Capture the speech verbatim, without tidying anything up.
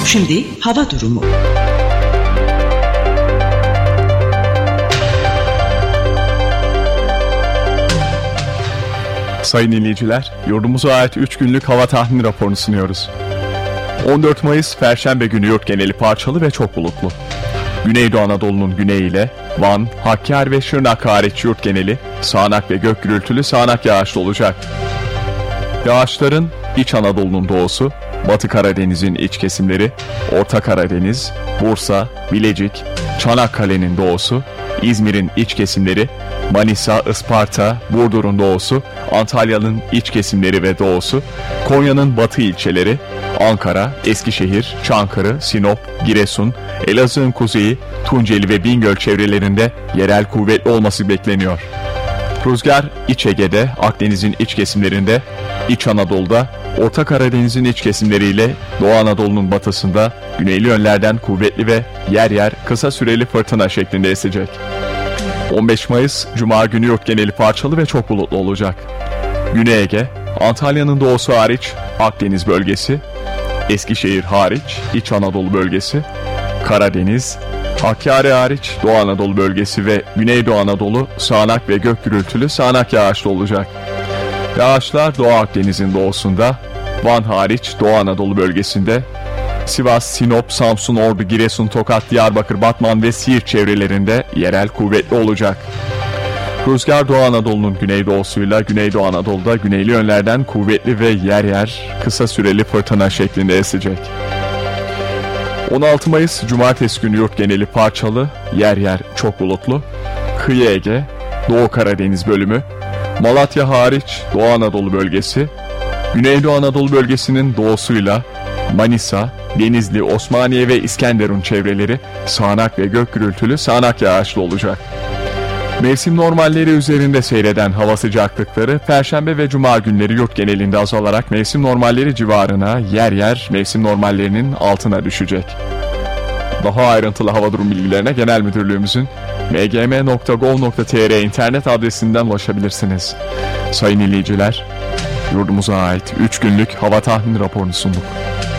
Şimdi hava durumu. Sayın dinleyiciler, yurdumuza ait üç günlük hava tahmini raporunu sunuyoruz. on dört Mayıs Perşembe günü yurt geneli parçalı ve çok bulutlu. Güneydoğu Anadolu'nun güneyiyle Van, Hakkari ve Şırnak hariç yurt geneli sağanak ve gök gürültülü sağanak yağışlı olacak. Yağışların İç Anadolu'nun doğusu, Batı Karadeniz'in iç kesimleri, Orta Karadeniz, Bursa, Bilecik, Çanakkale'nin doğusu, İzmir'in iç kesimleri, Manisa, Isparta, Burdur'un doğusu, Antalya'nın iç kesimleri ve doğusu, Konya'nın batı ilçeleri, Ankara, Eskişehir, Çankırı, Sinop, Giresun, Elazığ'ın kuzeyi, Tunceli ve Bingöl çevrelerinde yerel kuvvetli olması bekleniyor. Rüzgar İç Ege'de, Akdeniz'in iç kesimlerinde, İç Anadolu'da, Orta Karadeniz'in iç kesimleriyle Doğu Anadolu'nun batısında güneyli yönlerden kuvvetli ve yer yer kısa süreli fırtına şeklinde esecek. on beş Mayıs Cuma günü yurt geneli parçalı ve çok bulutlu olacak. Güney Ege, Antalya'nın doğusu hariç Akdeniz bölgesi, Eskişehir hariç İç Anadolu bölgesi, Karadeniz, Hakkari hariç Doğu Anadolu bölgesi ve Güneydoğu Anadolu sağanak ve gök gürültülü sağanak yağışlı olacak. Yağışlar Doğu Akdeniz'in doğusunda, Van hariç Doğu Anadolu bölgesinde, Sivas, Sinop, Samsun, Ordu, Giresun, Tokat, Diyarbakır, Batman ve Siirt çevrelerinde yerel kuvvetli olacak. Rüzgar Doğu Anadolu'nun güneydoğusuyla Güneydoğu Anadolu'da güneyli yönlerden kuvvetli ve yer yer kısa süreli fırtına şeklinde esecek. on altı Mayıs Cumartesi günü yurt geneli parçalı, yer yer çok bulutlu. Kıyı Ege, Doğu Karadeniz bölümü, Malatya hariç Doğu Anadolu bölgesi, Güneydoğu Anadolu bölgesinin doğusuyla Manisa, Denizli, Osmaniye ve İskenderun çevreleri sağanak ve gök gürültülü sağanak yağışlı olacak. Mevsim normalleri üzerinde seyreden hava sıcaklıkları Perşembe ve Cuma günleri yurt genelinde azalarak mevsim normalleri civarına, yer yer mevsim normallerinin altına düşecek. Daha ayrıntılı hava durum bilgilerine Genel Müdürlüğümüzün m g m nokta gov nokta t r internet adresinden ulaşabilirsiniz. Sayın dinleyiciler, yurdumuza ait üç günlük hava tahmini raporunu sunduk.